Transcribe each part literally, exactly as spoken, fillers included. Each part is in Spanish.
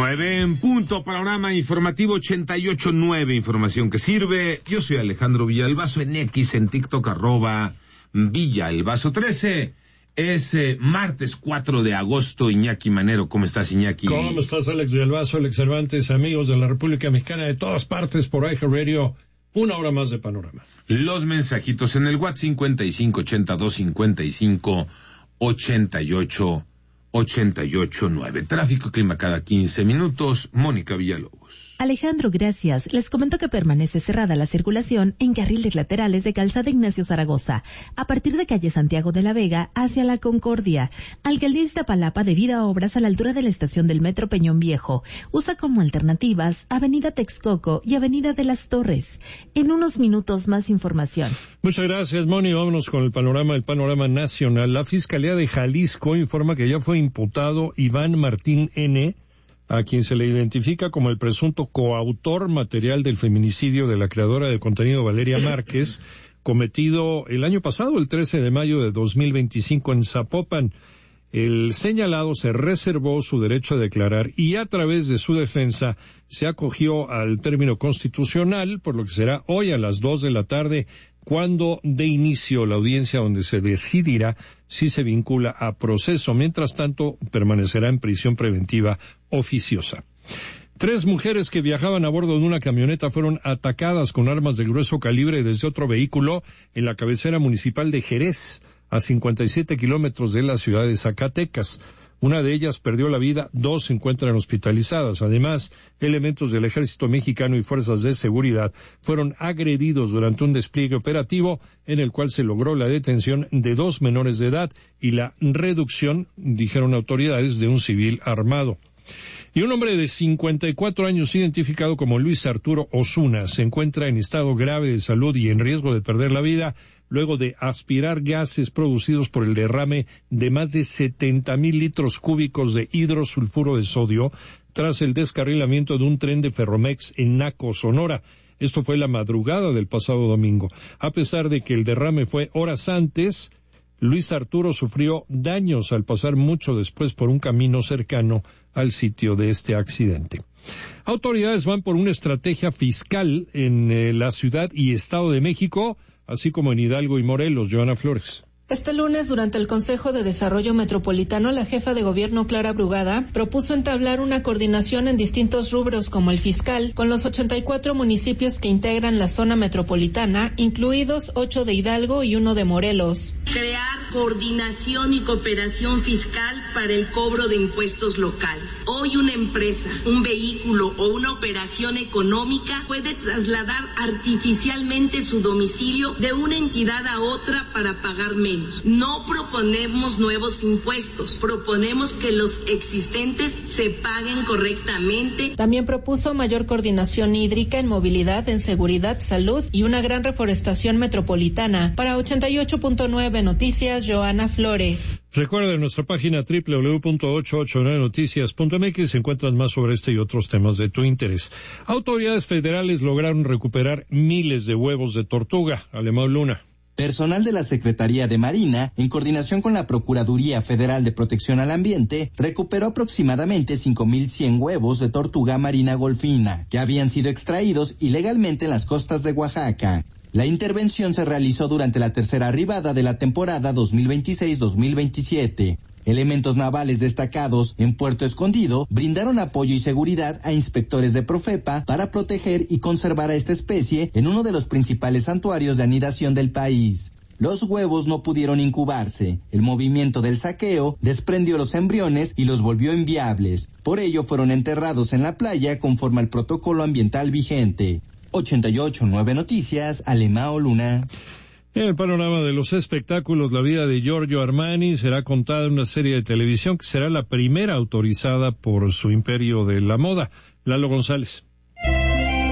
Nueve en punto, panorama informativo ochenta y ocho nueve, información que sirve. Yo soy Alejandro Villalbazo, en X, en TikTok, arroba Villalbazo trece. Es eh, martes cuatro de agosto. Iñaki Manero, ¿cómo estás, Iñaki? ¿Cómo estás, Alex Villalbazo, Alex Cervantes, amigos de la República Mexicana de todas partes por iHeartRadio? Una hora más de panorama. Los mensajitos en el WhatsApp cincuenta y cinco ochenta y dos cincuenta y cinco ochenta y ocho ochenta y ocho nueve. Tráfico y clima cada quince minutos. Mónica Villalobos. Alejandro, gracias. Les comento que permanece cerrada la circulación en carriles laterales de Calzada Ignacio Zaragoza, a partir de calle Santiago de la Vega hacia La Concordia. Alcaldía Iztapalapa, debido a obras a la altura de la estación del Metro Peñón Viejo, usa como alternativas Avenida Texcoco y Avenida de las Torres. En unos minutos más información. Muchas gracias, Moni. Vámonos con el panorama, el panorama nacional. La Fiscalía de Jalisco informa que ya fue imputado Iván Martín N., a quien se le identifica como el presunto coautor material del feminicidio de la creadora de contenido Valeria Márquez, cometido el año pasado, el trece de mayo de dos mil veinticinco en Zapopan. El señalado se reservó su derecho a declarar y a través de su defensa se acogió al término constitucional, por lo que será hoy a las dos de la tarde cuando dé inicio la audiencia donde se decidirá si se vincula a proceso. Mientras tanto, permanecerá en prisión preventiva oficiosa. Tres mujeres que viajaban a bordo de una camioneta fueron atacadas con armas de grueso calibre desde otro vehículo en la cabecera municipal de Jerez, a cincuenta y siete kilómetros de la ciudad de Zacatecas. Una de ellas perdió la vida, dos se encuentran hospitalizadas. Además, elementos del Ejército Mexicano y fuerzas de seguridad fueron agredidos durante un despliegue operativo en el cual se logró la detención de dos menores de edad y la reducción, dijeron autoridades, de un civil armado. Y un hombre de cincuenta y cuatro años, identificado como Luis Arturo Osuna, se encuentra en estado grave de salud y en riesgo de perder la vida luego de aspirar gases producidos por el derrame de más de setenta mil litros cúbicos de hidrosulfuro de sodio tras el descarrilamiento de un tren de Ferromex en Naco, Sonora. Esto fue la madrugada del pasado domingo. A pesar de que el derrame fue horas antes, Luis Arturo sufrió daños al pasar mucho después por un camino cercano al sitio de este accidente. Autoridades van por una estrategia fiscal en eh, la Ciudad y Estado de México, así como en Hidalgo y Morelos. Joana Flores. Este lunes, durante el Consejo de Desarrollo Metropolitano, la jefa de gobierno, Clara Brugada, propuso entablar una coordinación en distintos rubros como el fiscal, con los ochenta y cuatro municipios que integran la zona metropolitana, incluidos ocho de Hidalgo y uno de Morelos. Crear coordinación y cooperación fiscal para el cobro de impuestos locales. Hoy una empresa, un vehículo o una operación económica puede trasladar artificialmente su domicilio de una entidad a otra para pagar menos. No proponemos nuevos impuestos, proponemos que los existentes se paguen correctamente. También propuso mayor coordinación hídrica en movilidad, en seguridad, salud y una gran reforestación metropolitana. Para ochenta y ocho punto nueve Noticias, Joana Flores. Recuerda, en nuestra página doble u doble u doble u punto ochocientos ochenta y nueve noticias punto m x encuentras más sobre este y otros temas de tu interés. Autoridades federales lograron recuperar miles de huevos de tortuga. Alemão Luna. Personal de la Secretaría de Marina, en coordinación con la Procuraduría Federal de Protección al Ambiente, recuperó aproximadamente cinco mil cien huevos de tortuga marina golfina, que habían sido extraídos ilegalmente en las costas de Oaxaca. La intervención se realizó durante la tercera arribada de la temporada dos mil veintiséis dos mil veintisiete. Elementos navales destacados en Puerto Escondido brindaron apoyo y seguridad a inspectores de Profepa para proteger y conservar a esta especie en uno de los principales santuarios de anidación del país. Los huevos no pudieron incubarse. El movimiento del saqueo desprendió los embriones y los volvió inviables. Por ello fueron enterrados en la playa conforme al protocolo ambiental vigente. ochenta y ocho nueve Noticias, Alemão Luna. En el panorama de los espectáculos, la vida de Giorgio Armani será contada en una serie de televisión que será la primera autorizada por su imperio de la moda. Lalo González.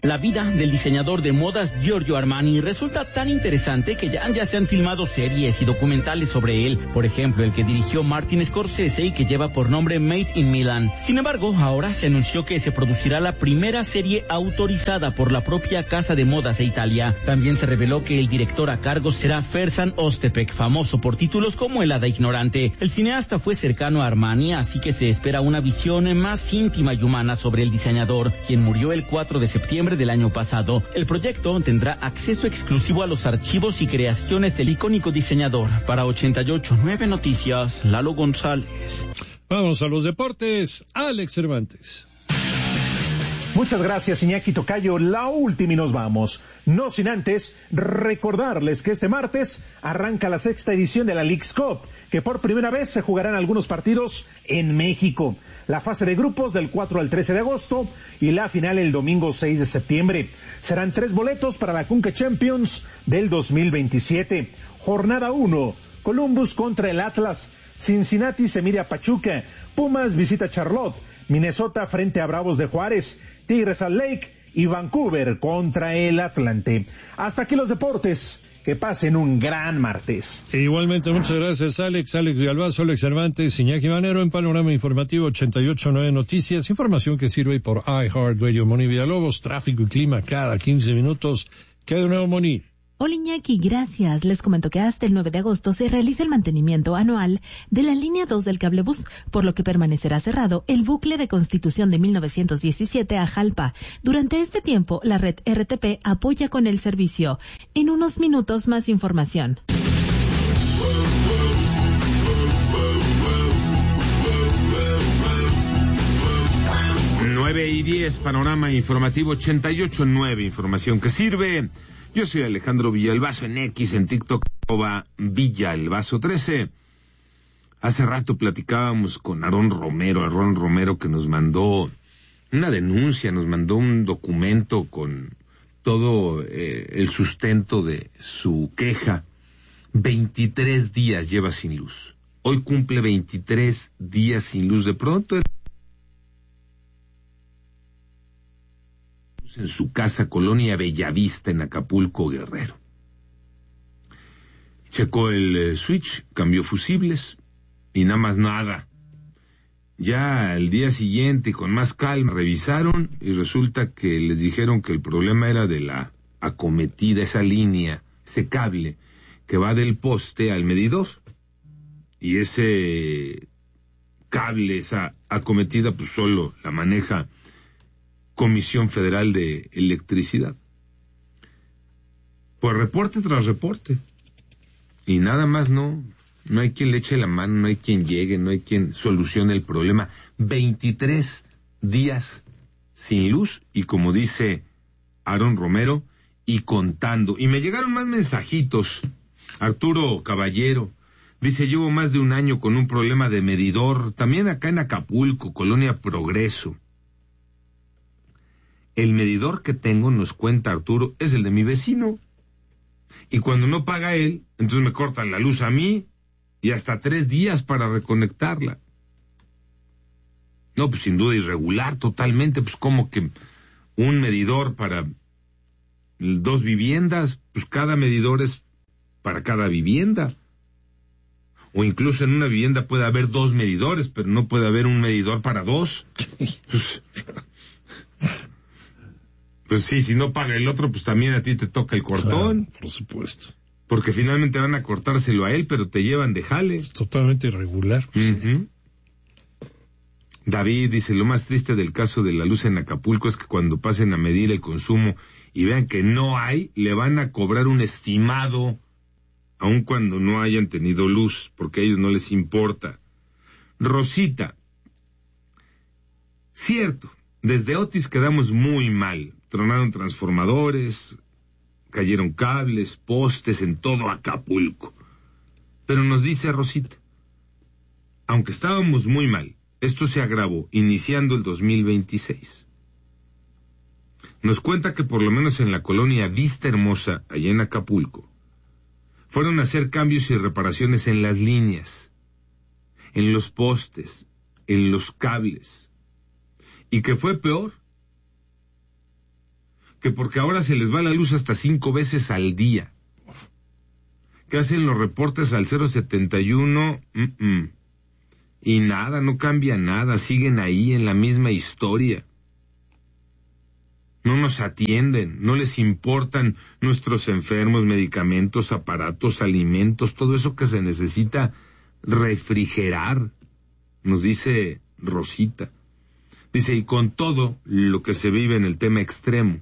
La vida del diseñador de modas Giorgio Armani resulta tan interesante que ya, ya se han filmado series y documentales sobre él. Por ejemplo, el que dirigió Martin Scorsese y que lleva por nombre Made in Milan. Sin embargo, ahora se anunció que se producirá la primera serie autorizada por la propia casa de modas de Italia. También se reveló que el director a cargo será Ferzan Öztürk, famoso por títulos como El hada ignorante. El cineasta fue cercano a Armani, así que se espera una visión más íntima y humana sobre el diseñador, quien murió el cuatro de septiembre del año pasado. El proyecto tendrá acceso exclusivo a los archivos y creaciones del icónico diseñador. Para ochenta y ocho punto nueve Noticias, Lalo González. Vamos a los deportes. Alex Cervantes. Muchas gracias, Iñaki Tocayo. La última y nos vamos. No sin antes recordarles que este martes arranca la sexta edición de la Leagues Cup, que por primera vez se jugarán algunos partidos en México. La fase de grupos del cuatro al trece de agosto y la final el domingo seis de septiembre. Serán tres boletos para la Conca Champions del dos mil veintisiete. Jornada uno, Columbus contra el Atlas. Cincinnati se mide a Pachuca. Pumas visita Charlotte. Minnesota frente a Bravos de Juárez, Tigres Salt Lake y Vancouver contra el Atlante. Hasta aquí los deportes. Que pasen un gran martes. E igualmente, muchas gracias, Alex. Alex Villalbazo, Alex Cervantes, Iñaki Manero en Panorama Informativo ochenta y ocho punto nueve Noticias. Información que sirve por iHeartRadio. Moni Villalobos, tráfico y clima cada quince minutos. ¿Qué de nuevo, Moni? Hola Iñaki, gracias. Les comento que hasta el nueve de agosto se realiza el mantenimiento anual de la línea dos del cablebús, por lo que permanecerá cerrado el bucle de Constitución de mil novecientos diecisiete a Jalpa. Durante este tiempo, la red R T P apoya con el servicio. En unos minutos más información. nueve y diez, Panorama Informativo ochenta y ocho punto nueve, información que sirve. Yo soy Alejandro Villalbazo en X, en TikTok, arroba Villalbazo trece. Hace rato platicábamos con Aarón Romero, Aarón Romero que nos mandó una denuncia, nos mandó un documento con todo eh, el sustento de su queja. veintitrés días lleva sin luz. Hoy cumple veintitrés días sin luz. De pronto en su casa, Colonia Bellavista, en Acapulco, Guerrero. Checó el eh, switch, cambió fusibles y nada más nada. Ya al día siguiente, con más calma, revisaron y resulta que les dijeron que el problema era de la acometida, esa línea, ese cable que va del poste al medidor. Y ese cable, esa acometida, pues solo la maneja Comisión Federal de Electricidad. Pues reporte tras reporte. Y nada más no, no hay quien le eche la mano, no hay quien llegue, no hay quien solucione el problema. veintitrés días sin luz y, como dice Aarón Romero, y contando. Y me llegaron más mensajitos. Arturo Caballero dice: llevo más de un año con un problema de medidor, también acá en Acapulco, Colonia Progreso. El medidor que tengo, nos cuenta Arturo, es el de mi vecino. Y cuando no paga él, entonces me cortan la luz a mí y hasta tres días para reconectarla. No, pues sin duda irregular totalmente, pues como que un medidor para dos viviendas, pues cada medidor es para cada vivienda. O incluso en una vivienda puede haber dos medidores, pero no puede haber un medidor para dos. Pues, pues sí, si no paga el otro, pues también a ti te toca el cortón. Claro, por supuesto. Porque finalmente van a cortárselo a él, pero te llevan de jale. Es totalmente irregular. Uh-huh. David dice: lo más triste del caso de la luz en Acapulco es que cuando pasen a medir el consumo y vean que no hay, le van a cobrar un estimado, aun cuando no hayan tenido luz, porque a ellos no les importa. Rosita: cierto, desde Otis quedamos muy mal. Tronaron transformadores, cayeron cables, postes en todo Acapulco. Pero nos dice Rosita: aunque estábamos muy mal, esto se agravó iniciando el dos mil veintiséis. Nos cuenta que por lo menos en la colonia Vista Hermosa, allá en Acapulco, fueron a hacer cambios y reparaciones en las líneas, en los postes, en los cables. Y que fue peor, que porque ahora se les va la luz hasta cinco veces al día. ¿Qué hacen los reportes al cero setenta y uno? Mm-mm. Y nada, no cambia nada, siguen ahí en la misma historia. No nos atienden, no les importan nuestros enfermos, medicamentos, aparatos, alimentos, todo eso que se necesita refrigerar, nos dice Rosita. Dice, y con todo lo que se vive en el tema extremo,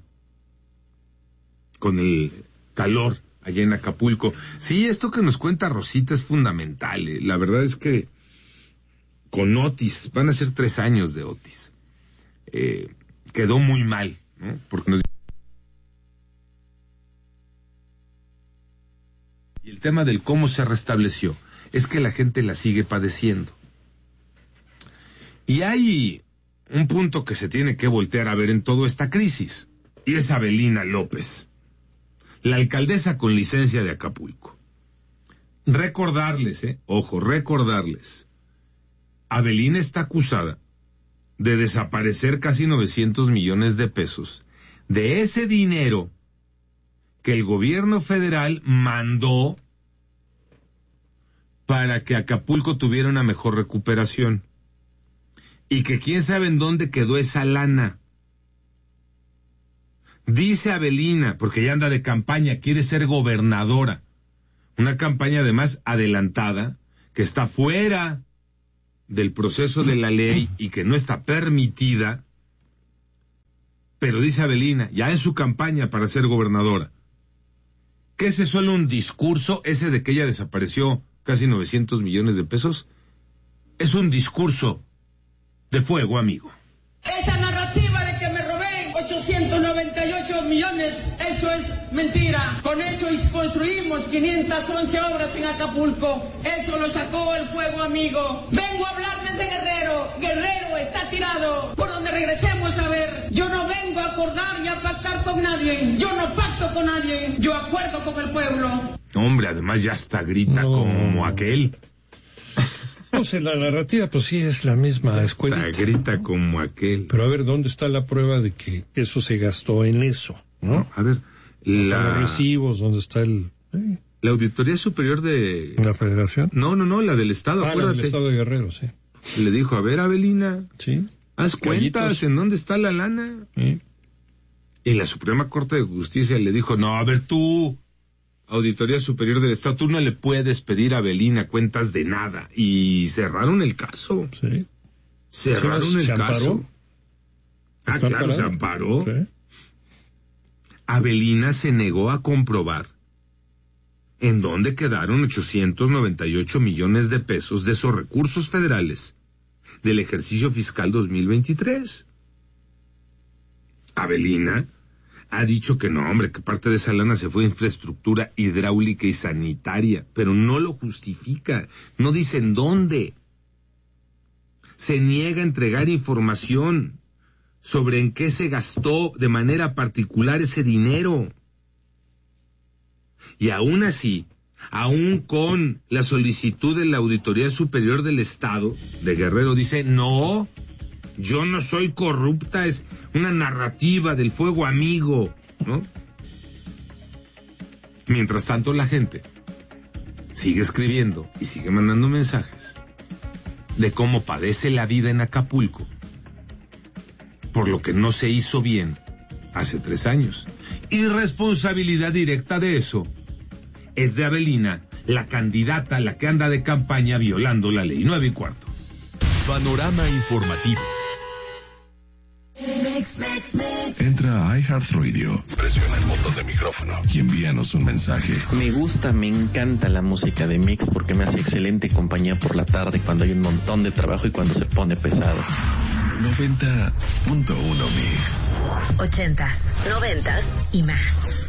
con el calor allá en Acapulco. Sí, esto que nos cuenta Rosita es fundamental. ¿eh? La verdad es que con Otis, van a ser tres años de Otis, eh, quedó muy mal, ¿no? Porque nos... Y el tema del cómo se restableció es que la gente la sigue padeciendo. Y hay un punto que se tiene que voltear a ver en toda esta crisis, y es Avelina López, la alcaldesa con licencia de Acapulco. Recordarles, eh, ojo, recordarles, Avelina está acusada de desaparecer casi novecientos millones de pesos de ese dinero que el gobierno federal mandó para que Acapulco tuviera una mejor recuperación. Y que quién sabe en dónde quedó esa lana. Dice Avelina, porque ya anda de campaña, quiere ser gobernadora. Una campaña además adelantada, que está fuera del proceso de la ley y que no está permitida. Pero dice Avelina, ya es su campaña para ser gobernadora. ¿Que ese es solo un discurso, ese de que ella desapareció casi novecientos millones de pesos? Es un discurso de fuego, amigo. Esa narrativa de que me robé ochocientos noventa y ocho millones, eso es mentira. Con eso construimos quinientas once obras en Acapulco. Eso lo sacó el fuego, amigo. Vengo a hablarles de Guerrero. Guerrero está tirado. Por donde regresemos a ver. Yo no vengo a acordar y a pactar con nadie. Yo no pacto con nadie. Yo acuerdo con el pueblo. Hombre, además ya hasta grita no. como aquel. No sé, la narrativa pues sí es la misma escuelita. Grita como aquel. Pero a ver, ¿dónde está la prueba de que eso se gastó en eso? ¿No? no a ver, ¿dónde la... están los recibos? ¿Dónde está el...? Eh? La Auditoría Superior de... ¿La Federación? No, no, no, la del Estado, ah, acuérdate. la del Estado de Guerrero, sí. Le dijo, a ver, Avelina, sí. haz cuentas Callitos. en dónde está la lana. Sí. Y la Suprema Corte de Justicia le dijo, no, a ver tú... Auditoría Superior del Estado, tú no le puedes pedir a Avelina cuentas de nada. Y cerraron el caso. Sí. Cerraron ¿Se, el se caso. amparó? Ah, claro, amparado? se amparó. Sí. Avelina se negó a comprobar en dónde quedaron ochocientos noventa y ocho millones de pesos de esos recursos federales del ejercicio fiscal dos mil veintitrés. Avelina ha dicho que no, hombre, que parte de esa lana se fue a infraestructura hidráulica y sanitaria, pero no lo justifica, no dicen dónde. Se niega a entregar información sobre en qué se gastó de manera particular ese dinero. Y aún así, aún con la solicitud de la Auditoría Superior del Estado de Guerrero, dice, no, yo no soy corrupta, es una narrativa del fuego amigo, ¿no? Mientras tanto, la gente sigue escribiendo y sigue mandando mensajes de cómo padece la vida en Acapulco por lo que no se hizo bien hace tres años. Y responsabilidad directa de eso es de Avelina, la candidata, la que anda de campaña violando la ley. Nueve y cuarto. Panorama informativo. Entra a iHeartRadio, presiona el botón de micrófono y envíanos un mensaje. Me gusta, me encanta la música de Mix porque me hace excelente compañía por la tarde cuando hay un montón de trabajo y cuando se pone pesado. noventa punto uno Mix. Ochentas, noventas y más.